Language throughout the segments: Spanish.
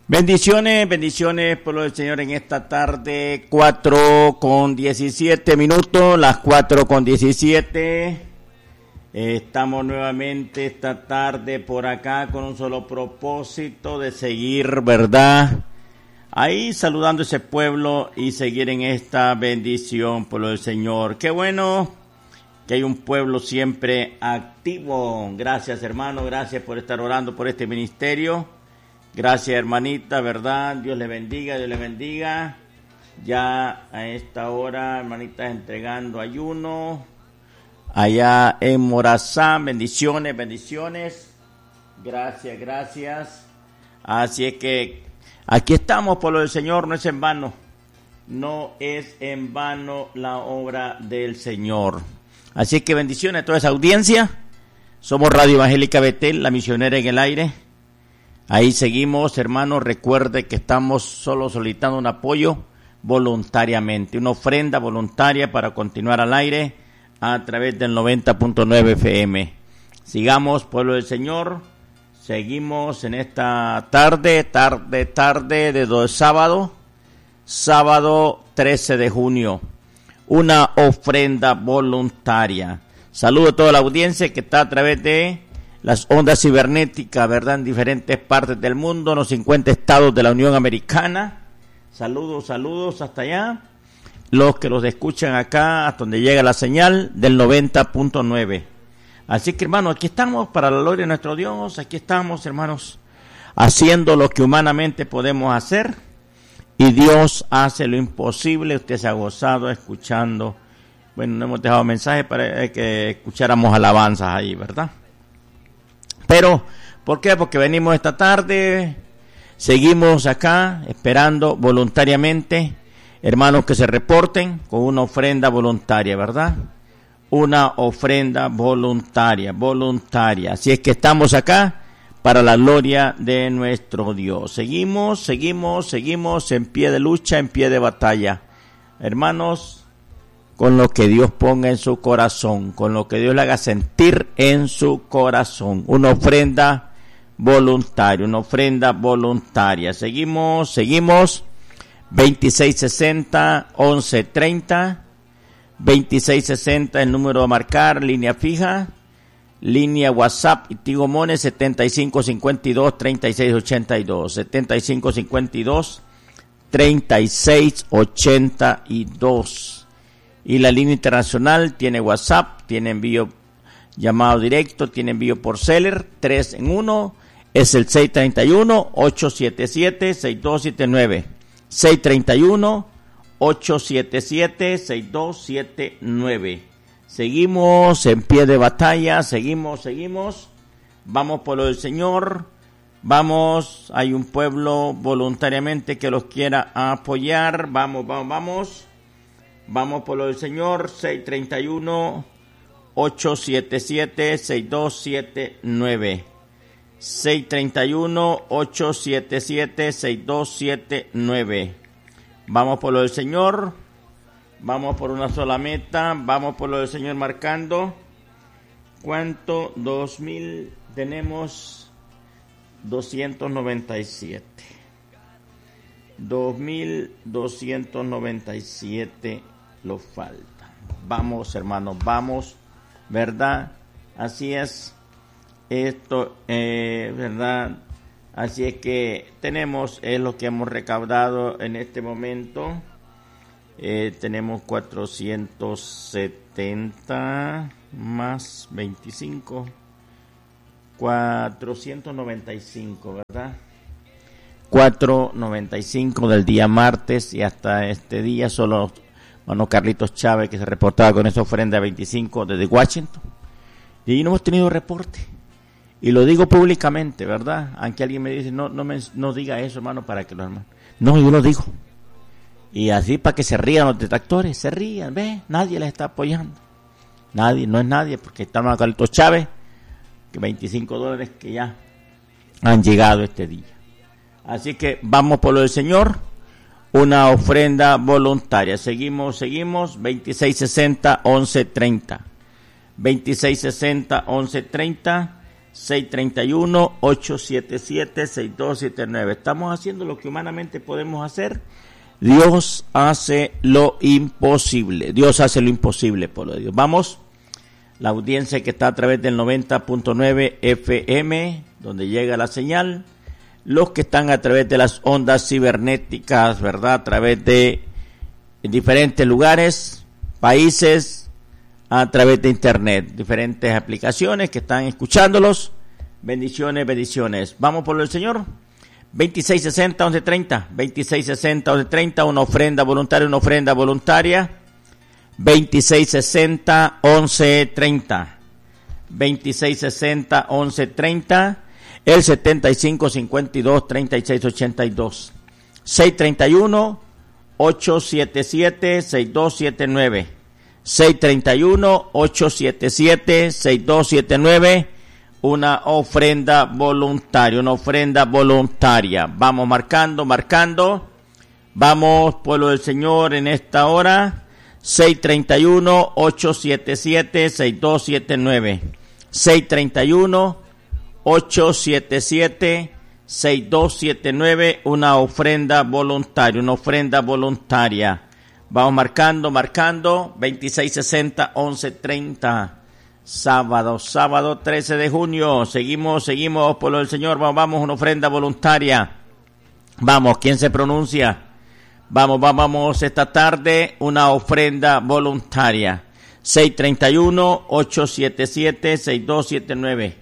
Bendiciones, bendiciones, pueblo del Señor, en esta tarde, 4:17, las 4:17. Estamos nuevamente esta tarde por acá con un solo propósito de seguir, ¿verdad? Ahí saludando a ese pueblo y seguir en esta bendición, pueblo del Señor. Qué bueno que hay un pueblo siempre activo. Gracias, hermano, gracias por estar orando por este ministerio. Gracias, hermanita, ¿verdad? Dios le bendiga, Dios le bendiga. Ya a esta hora, hermanita, entregando ayuno. Allá en Morazán, bendiciones, bendiciones. Gracias, gracias. Así es que aquí estamos, pueblo del Señor, no es en vano. No es en vano la obra del Señor. Así es que bendiciones a toda esa audiencia. Somos Radio Evangélica Betel, la misionera en el aire. Ahí seguimos, hermanos. Recuerde que estamos solo solicitando un apoyo voluntariamente, una ofrenda voluntaria para continuar al aire a través del 90.9 FM. Sigamos, pueblo del Señor. Seguimos en esta tarde de sábado 13 de junio. Una ofrenda voluntaria. Saludo a toda la audiencia que está a través de las ondas cibernéticas, ¿verdad? En diferentes partes del mundo, en los 50 estados de la Unión Americana. Saludos hasta allá. Los que los escuchan acá, hasta donde llega la señal del 90.9. Así que, hermanos, aquí estamos para la gloria de nuestro Dios. Aquí estamos, hermanos, haciendo lo que humanamente podemos hacer. Y Dios hace lo imposible. Usted se ha gozado escuchando. Bueno, no hemos dejado mensaje para que escucháramos alabanzas ahí, ¿verdad? Pero, ¿por qué? Porque venimos esta tarde, seguimos acá esperando voluntariamente, hermanos que se reporten con una ofrenda voluntaria, ¿verdad? Una ofrenda voluntaria. Así es que estamos acá para la gloria de nuestro Dios. Seguimos en pie de lucha, en pie de batalla. Hermanos, con lo que Dios ponga en su corazón, con lo que Dios le haga sentir en su corazón. Una ofrenda voluntaria. Seguimos. 2660-1130. 2660 el número a marcar, línea fija. Línea WhatsApp y Tigo Money 7552-3682. 7552-3682. Y la línea internacional tiene WhatsApp, tiene envío llamado directo, tiene envío por Seller, 3 en 1, es el 631-877-6279. 631-877-6279. Seguimos en pie de batalla, seguimos. Vamos por lo del Señor, vamos, hay un pueblo voluntariamente que los quiera apoyar, vamos. Vamos por lo del Señor, 631-877-6279. 631-877-6279. Vamos por lo del Señor, vamos por una sola meta, vamos por lo del Señor marcando. ¿Cuánto? 2000, tenemos 297. 2297 lo falta. Vamos, hermanos, vamos, ¿verdad? Así es esto, ¿verdad? Así es que tenemos, es lo que hemos recaudado en este momento. Tenemos 470 más 25, 495, ¿verdad? 4.95 del día martes y hasta este día solo hermano Carlitos Chávez que se reportaba con esa ofrenda 25 desde Washington, y ahí no hemos tenido reporte, y lo digo públicamente, ¿verdad? Aunque alguien me dice no diga eso, hermano, para que los hermanos, no, yo lo digo, y así para que se rían los detractores, se rían, ve, nadie les está apoyando, nadie, no es nadie, porque está hermano Carlitos Chávez, que $25 que ya han llegado este día. Así que vamos por lo del Señor, una ofrenda voluntaria. Seguimos, 2660-1130. 2660-1130, 631-877-6279. Estamos haciendo lo que humanamente podemos hacer. Dios hace lo imposible. Dios hace lo imposible, pueblo de Dios. Vamos, la audiencia que está a través del 90.9 FM, donde llega la señal. Los que están a través de las ondas cibernéticas, ¿verdad? A través de diferentes lugares, países, a través de internet, diferentes aplicaciones que están escuchándolos. Bendiciones, bendiciones. Vamos por el Señor. 2660-1130, 2660-1130, una ofrenda voluntaria, 2660-1130, 2660-1130, el 7552-3682, 631-877-6279, 631-877-6279, una ofrenda voluntaria, Vamos marcando. Vamos, pueblo del Señor, en esta hora. 631-877-6279. 631-877-6279, una ofrenda voluntaria. Vamos marcando. 2660-1130. Sábado 13 de junio. Seguimos, pueblo del Señor. Vamos, una ofrenda voluntaria. Vamos, ¿quién se pronuncia? Vamos, esta tarde, una ofrenda voluntaria. 631-877-6279.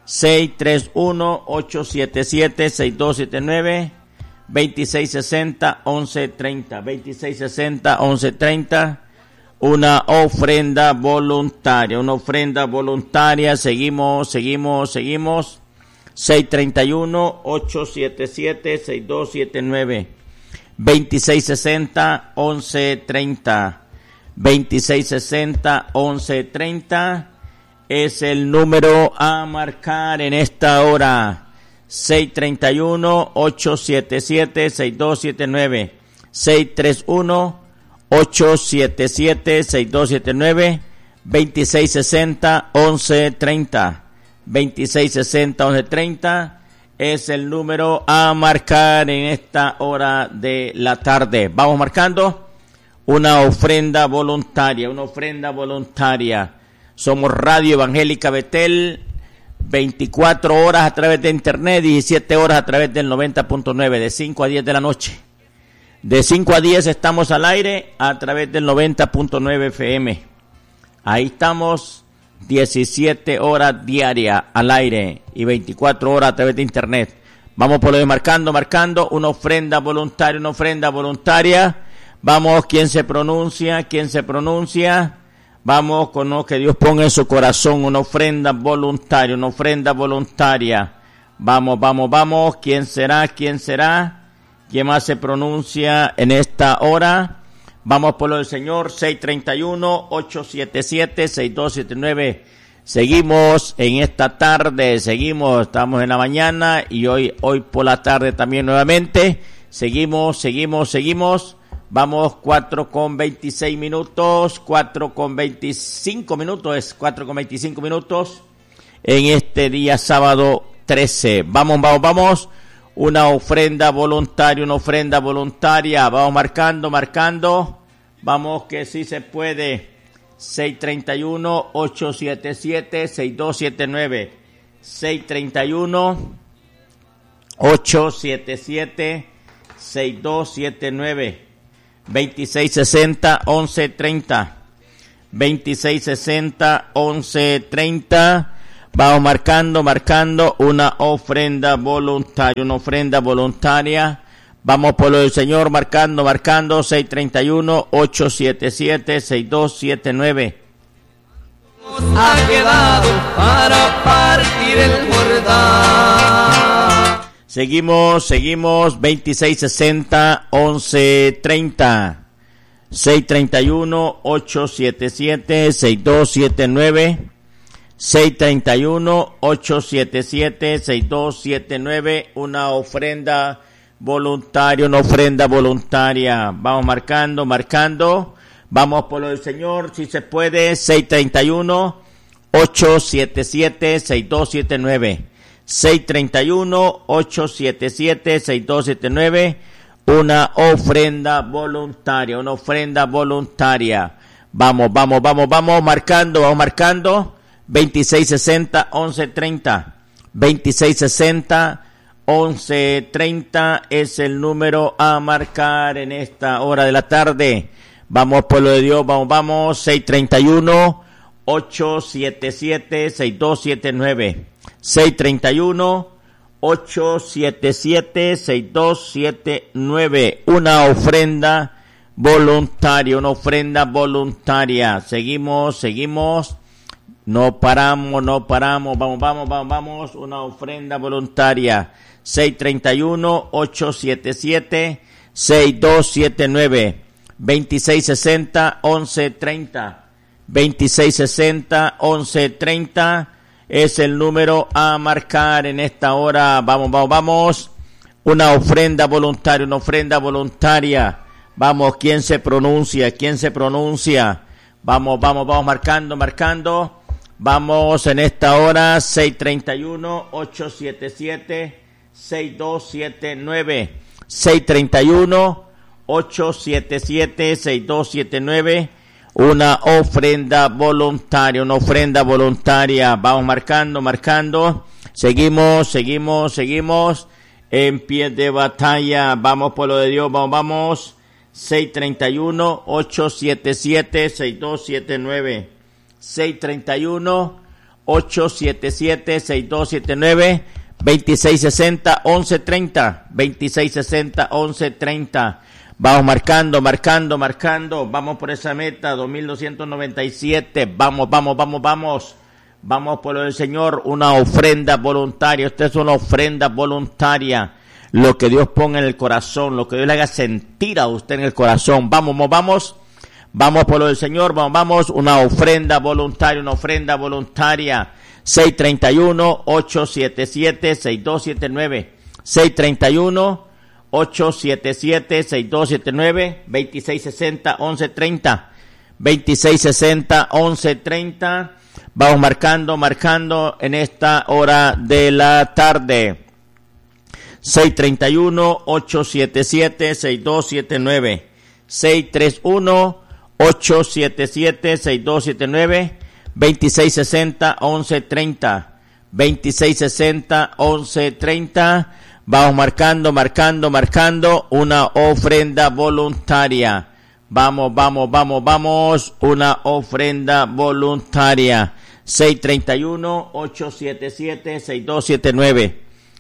631-877-6279. 2660-1130. 2660-1130. Una ofrenda voluntaria. Seguimos. 631-877-6279. 2660-1130. 2660-1130 es el número a marcar en esta hora. 631-877-6279. 631-877-6279. 2660-1130. 2660-1130 es el número a marcar en esta hora de la tarde. Vamos marcando una ofrenda voluntaria. Somos Radio Evangélica Betel, 24 horas a través de internet, 17 horas a través del 90.9, de 5 a 10 de la noche. De 5 a 10 estamos al aire a través del 90.9 FM. Ahí estamos 17 horas diarias al aire y 24 horas a través de internet. Vamos por lo de marcando una ofrenda voluntaria. Vamos, ¿quién se pronuncia? Vamos con lo que Dios ponga en su corazón, una ofrenda voluntaria. Vamos, ¿quién será? ¿Quién más se pronuncia en esta hora? Vamos por lo del Señor, 631-877-6279. Seguimos en esta tarde, estamos en la mañana y hoy por la tarde también nuevamente. Seguimos. Vamos, 4:25 minutos, 4:25 minutos en este día sábado 13. Vamos. Una ofrenda voluntaria. Vamos marcando. Vamos que sí se puede. 631-877-6279. 631-877-6279. 2660-1130. 2660-1130. Vamos marcando una ofrenda voluntaria. Vamos por lo del Señor, marcando 631-877-6279. Ha quedado para partir el Jordán. Seguimos, 2660-1130. 631-877-6279. 631-877-6279, una ofrenda voluntaria. Vamos marcando. Vamos por lo del Señor, si se puede. 631 631-877-6279. 631-877-6279. Una ofrenda voluntaria, Vamos, marcando. 2660-1130. 2660-1130 es el número a marcar en esta hora de la tarde. Vamos, pueblo de Dios, vamos. 631-877-6279. 631-877-6279. Una ofrenda voluntaria. Seguimos. No paramos. Vamos. Una ofrenda voluntaria. 631-877-6279. 2660-1130. 2660-1130 es el número a marcar en esta hora. Vamos. Una ofrenda voluntaria. Vamos, ¿quién se pronuncia? Vamos, marcando. Vamos en esta hora, 631-877-6279. 631-877-6279. Una ofrenda voluntaria. Vamos marcando. Seguimos. En pie de batalla. Vamos, pueblo de Dios, vamos. 631-877-6279. 631-877-6279. 2660-1130. 2660-1130. Vamos marcando. Vamos por esa meta, 2297. Vamos. Vamos, pueblo del Señor, una ofrenda voluntaria. Esta es una ofrenda voluntaria. Lo que Dios ponga en el corazón, lo que Dios le haga sentir a usted en el corazón. Vamos, pueblo del Señor, vamos. Una ofrenda voluntaria. 631-877-6279. 631-877-6279. 2660-1130. 2660-1130. Vamos marcando en esta hora de la tarde. 631-877-6279. 631-877-6279. 2660-1130. 2660-1130. Vamos marcando una ofrenda voluntaria. Vamos. Una ofrenda voluntaria. 631-877-6279.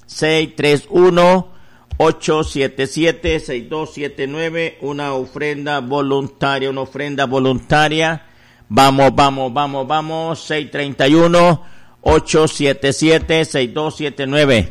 631-877-6279. Una ofrenda voluntaria. Vamos. 631-877-6279.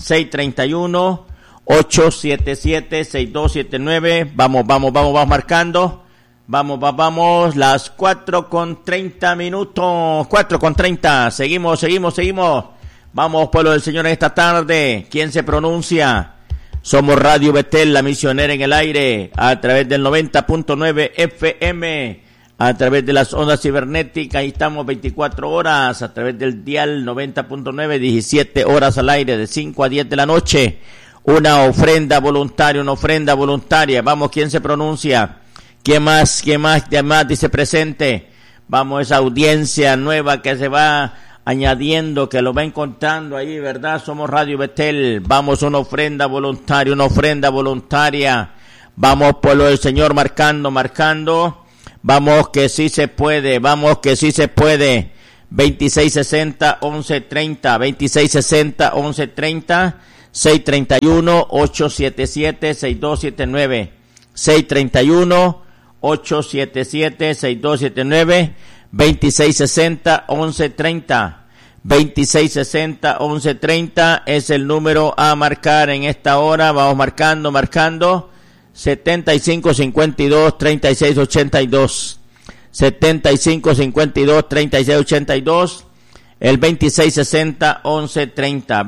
631-877-6279. Vamos marcando. Vamos, las 4:30 minutos. 4:30. Seguimos. Vamos, pueblo del Señor, en esta tarde. ¿Quién se pronuncia? Somos Radio Betel, la misionera en el aire, a través del 90.9 FM, a través de las ondas cibernéticas. Ahí estamos 24 horas, a través del dial 90.9, 17 horas al aire, de 5 a 10 de la noche. Una ofrenda voluntaria. Vamos, ¿quién se pronuncia? ¿Quién más dice presente? Vamos, esa audiencia nueva que se va añadiendo, que lo va encontrando ahí, ¿verdad? Somos Radio Betel. Vamos, una ofrenda voluntaria. Vamos, pueblo del Señor, marcando. Vamos, que sí se puede. 2660-1130. 2660-1130. 631-877-6279. 631-877-6279. 2660-1130. 2660-1130 es el número a marcar en esta hora. Vamos marcando. 7552-3682. 7552-3682. El 2660-1130.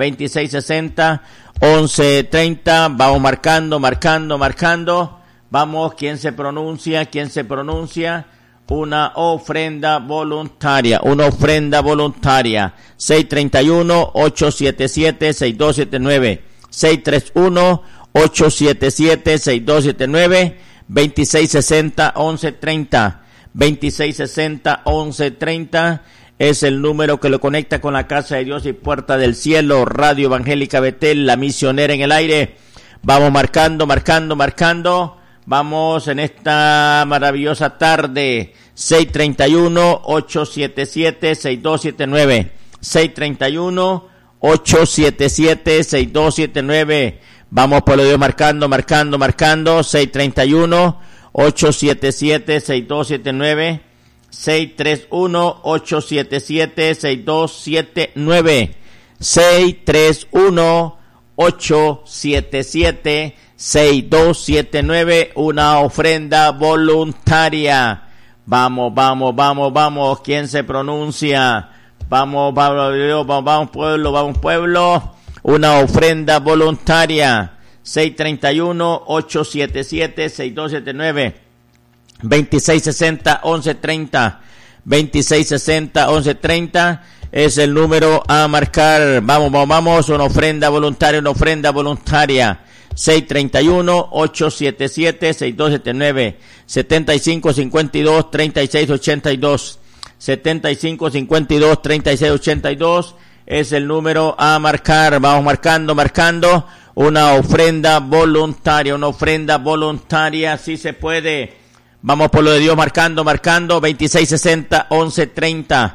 2660-1130. Vamos marcando. Vamos, ¿quién se pronuncia? una ofrenda voluntaria, 631-877-6279, 631-877-6279, 2660-1130, 2660-1130 es el número que lo conecta con la Casa de Dios y Puerta del Cielo, Radio Evangélica Betel, la misionera en el aire. Vamos marcando. Vamos en esta maravillosa tarde. 631-877-6279. 631-877-6279. Vamos por lo Dios marcando. 631-877-6279. 631-877-6279. 631-877-6279. Una ofrenda voluntaria. Vamos. ¿Quién se pronuncia? Vamos, pueblo. Una ofrenda voluntaria. 631-877-6279. 2660-1130. 2660-1130 es el número a marcar. Vamos. Una ofrenda voluntaria. 631-877-6279. 7552-3682. 7552-3682 es el número a marcar. Vamos marcando. Una ofrenda voluntaria. Si se puede. Vamos por lo de Dios marcando. 2660-1130.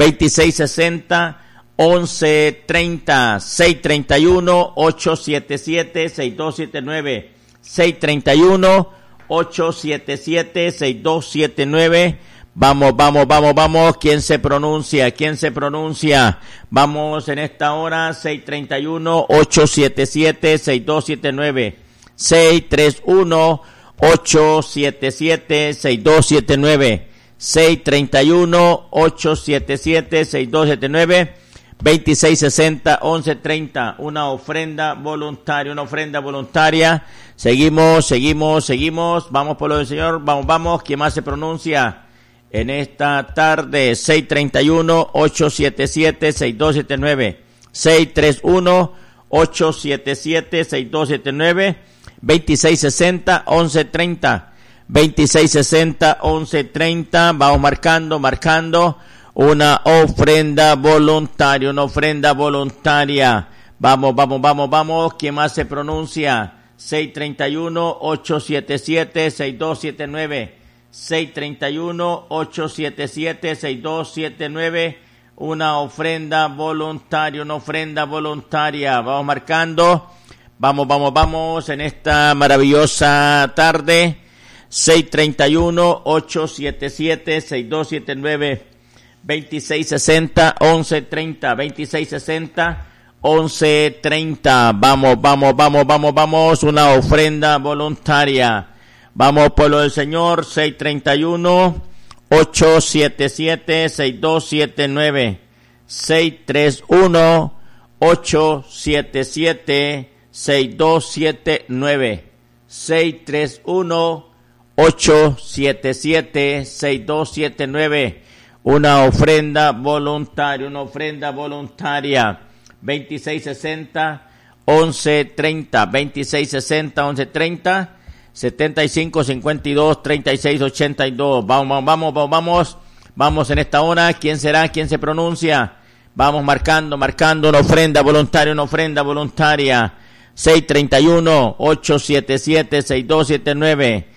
2660-1130. 631-877-6279. 631-877-6279. Vamos. ¿Quién se pronuncia? Vamos en esta hora. 631-877-6279. 631-877-6279. 631-877-6279. 2660-1130. Una ofrenda voluntaria. Seguimos. Vamos por lo del Señor. Vamos. ¿Quién más se pronuncia? En esta tarde, 631-877-6279. 631-877-6279. 2660-1130. 2660-1130. Vamos marcando. Una ofrenda voluntaria. Vamos. ¿Quién más se pronuncia? 631-877-6279. 631-877-6279. Una ofrenda voluntaria. Vamos marcando. Vamos en esta maravillosa tarde. 631-877-6279. 2660-1130. 2660-1130. Vamos. Una ofrenda voluntaria. Vamos, pueblo del Señor. 631-877-6279. 631-877-6279. 631-877-6279. Una ofrenda voluntaria. 2660-1130. 2660-1130. 7552-3682. Vamos en esta hora. ¿Quién será? ¿Quién se pronuncia? Vamos marcando una ofrenda voluntaria. 631-877-6279.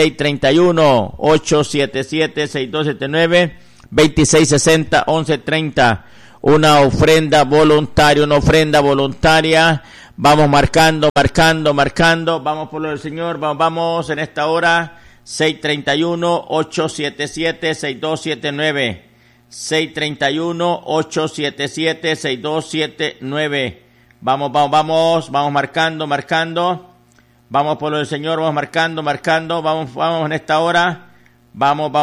631-877-6279. 2660-1130. Una ofrenda voluntaria. Vamos marcando. Vamos por lo del Señor. Vamos en esta hora. 631-877-6279. 631-877-6279. Vamos marcando. Vamos por lo del Señor. Vamos marcando. Vamos en esta hora. Vamos.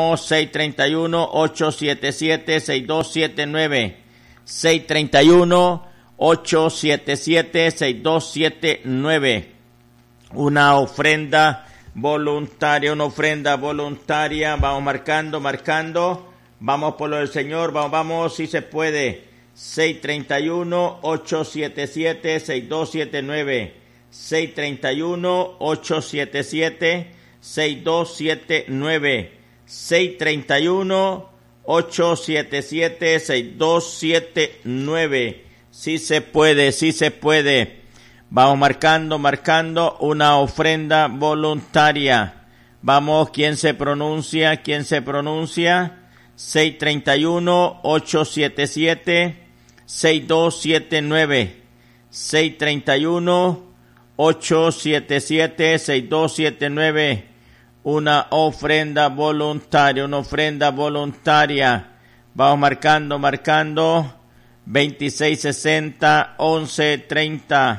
631-877-6279. 631-877-6279. Una ofrenda voluntaria, una ofrenda voluntaria. Vamos marcando. Vamos por lo del Señor, vamos, si se puede. 631-877-6279. 631-877-6279. 631-877-6279. Si se puede. Vamos marcando una ofrenda voluntaria. Vamos, ¿quién se pronuncia? 631-877-6279. 631-877-6279. Una ofrenda voluntaria. Vamos marcando. 2660-1130.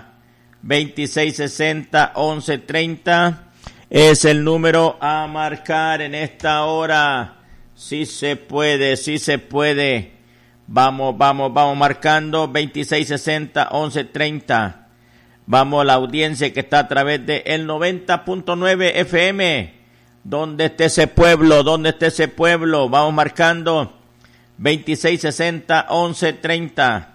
2660-1130 es el número a marcar en esta hora. Si se puede. Vamos marcando 2660-1130. Vamos a la audiencia que está a través de el 90.9 FM. ¿Dónde está ese pueblo? Vamos marcando 2660-1130.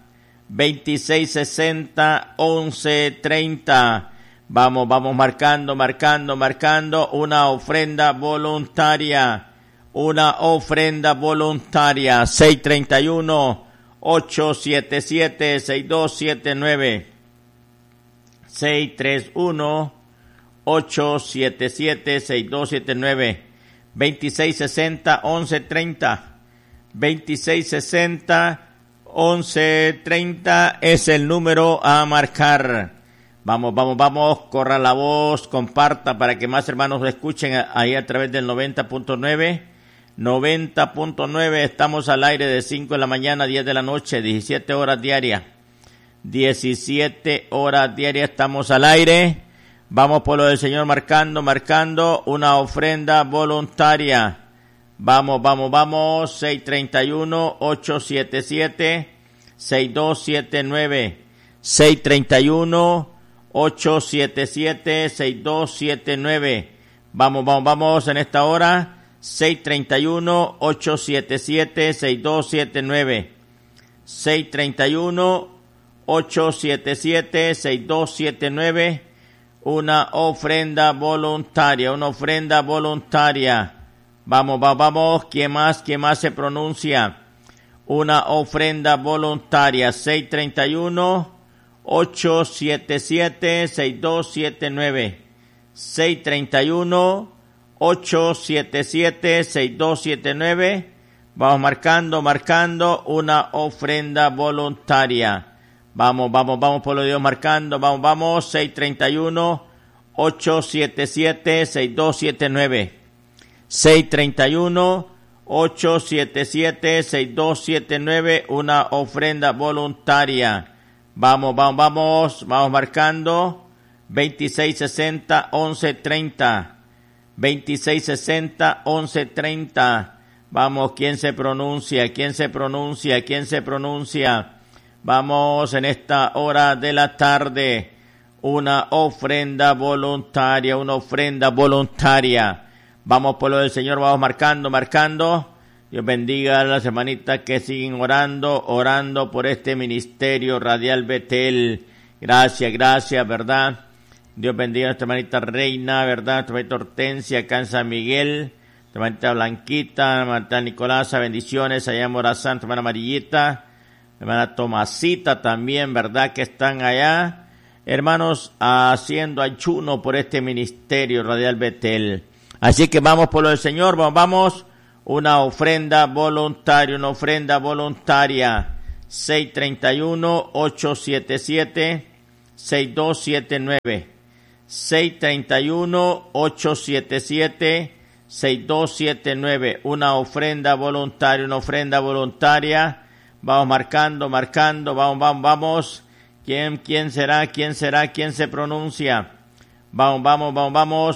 2660-1130. Vamos marcando una ofrenda voluntaria. 631-877-6279. 631-877-6279. 2660-1130. 2660-1130 es el número a marcar. Vamos, corra la voz, comparta para que más hermanos lo escuchen ahí a través del 90.9. 90.9, estamos al aire de 5 de la mañana a 10 de la noche, 17 horas diarias. 17 horas diarias estamos al aire. Vamos por lo del Señor marcando una ofrenda voluntaria. Vamos, 631-877-6279. 631-877-6279. Vamos en esta hora. 631-877-6279. 631-877-6279. Una ofrenda voluntaria. Vamos. ¿Quién más se pronuncia? Una ofrenda voluntaria. 631-877-6279. 631-877-6279. Vamos marcando una ofrenda voluntaria. Vamos por lo de Dios marcando. Vamos. 631-877-6279. 631-877-6279. Una ofrenda voluntaria. Vamos marcando. 2660-1130. 2660-1130. Vamos, ¿quién se pronuncia? Vamos en esta hora de la tarde. Una ofrenda voluntaria. Vamos por lo del Señor, vamos marcando. Dios bendiga a las hermanitas que siguen orando por este ministerio radial Betel. Gracias, ¿verdad? Dios bendiga a nuestra hermanita Reina, ¿verdad? Nuestra hermanita Hortensia, acá en San Miguel. Nuestra hermanita Blanquita, hermanita Nicolasa, bendiciones. Allá en Morazán, nuestra hermana Amarillita. Hermana Tomasita también, ¿verdad? Que están allá. Hermanos, haciendo ayuno por este ministerio radial Betel. Así que vamos por lo del Señor, vamos. Una ofrenda voluntaria. 631-877-6279. 631-877-6279. Una ofrenda voluntaria. Vamos marcando. Vamos. ¿Quién será? ¿Quién se pronuncia? Vamos.